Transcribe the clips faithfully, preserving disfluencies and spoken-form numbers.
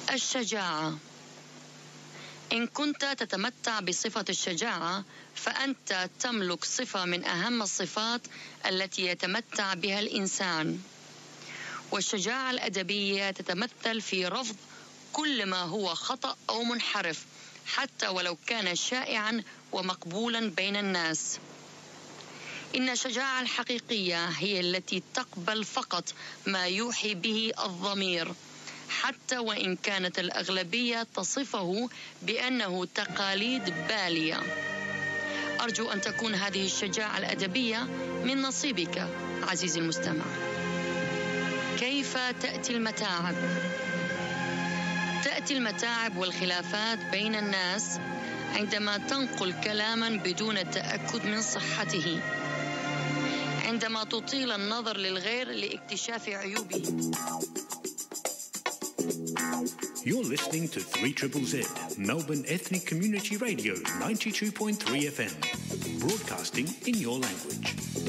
الشجاعة. إن كنت تتمتع بصفة الشجاعة فأنت تملك صفة من أهم الصفات التي يتمتع بها الإنسان. والشجاعة الأدبية تتمثل في رفض كل ما هو خطأ أو منحرف حتى ولو كان شائعا ومقبولا بين الناس. إن الشجاعة الحقيقية هي التي تقبل فقط ما يوحي به الضمير حتى وإن كانت الأغلبية تصفه بأنه تقاليد بالية. أرجو أن تكون هذه الشجاعة الأدبية من نصيبك عزيزي المستمع. كيف تأتي المتاعب؟ تأتي المتاعب والخلافات بين الناس عندما تنقل كلاما بدون تأكد من صحته، عندما تطيل النظر للغير لاكتشاف عيوبه. You're listening to three Z Z Z, Melbourne Ethnic Community Radio, ninety-two point three F M, broadcasting in your language.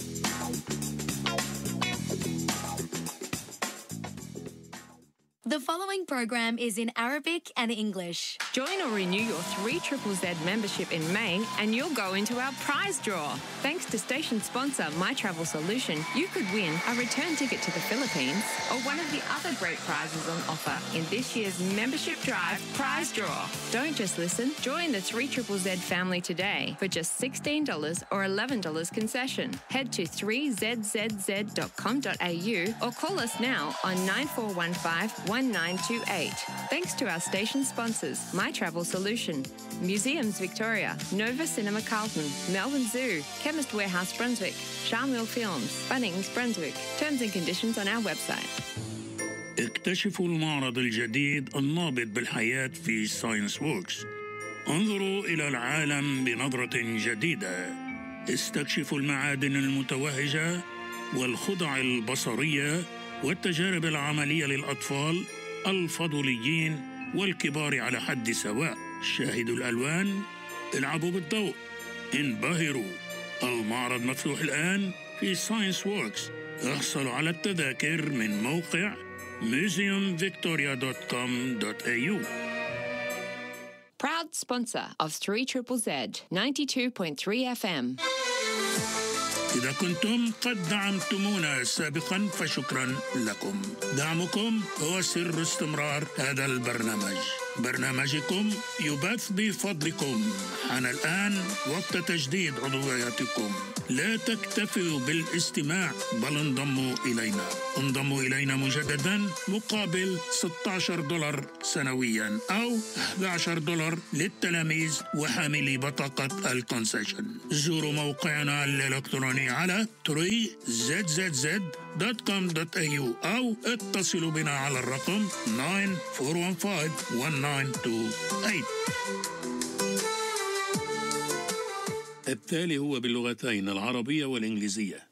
The following program is in Arabic and English. Join or renew your three Z Z Z membership in May and you'll go into our prize draw. Thanks to station sponsor My Travel Solution, you could win a return ticket to the Philippines or one of the other great prizes on offer in this year's Membership Drive prize draw. Don't just listen, join the three Z Z Z family today for just sixteen dollars or eleven dollars concession. Head to three z z z dot com dot a u or call us now on nine four one five one nine two eight. Thanks to our station sponsors, My Travel Solution, Museums Victoria, Nova Cinema Carlton, Melbourne Zoo, Chemist Warehouse Brunswick, Charmel Films, Bunnings Brunswick. Terms and conditions on our website. اكتشفوا المعرض الجديد النابض بالحياة في ساينس ووركس. انظروا إلى العالم بنظرة جديدة. استكشفوا المعادن المتوهجة والخدع البصرية والتجارب العملية للأطفال الفضوليين والكبار على حد سواء. شاهدوا الألوان، العبوا بالضوء، انبهروا. المعرض مفتوح الآن في ساينس ووركس. احصلوا على التذاكر من موقع museum victoria dot com dot a u. Proud sponsor of three Z Z Z, ninety-two point three F M. إذا كنتم قد دعمتمونا سابقا فشكرا لكم. دعمكم هو سر استمرار هذا البرنامج. برنامجكم يبث بفضلكم. حان الآن وقت تجديد عضوياتكم. لا تكتفوا بالاستماع بل انضموا إلينا. انضموا إلينا مجددا مقابل ستة عشر دولار سنويا أو أحد عشر دولار للتلاميذ وحاملي بطاقة الكونسيشن. زوروا موقعنا الإلكتروني على three z z z dot com dot a u أو اتصلوا بنا على الرقم nine four one five one nine two eight. التالي هو باللغتين العربية والإنجليزية.